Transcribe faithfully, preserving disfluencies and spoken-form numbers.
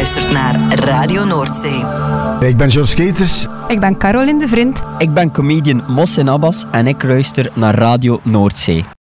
luistert naar Radio Noordzee. Ik ben George Keters. Ik ben Caroline de Vriend. Ik ben comedian Mohsin Abbas en ik luister naar Radio Noordzee.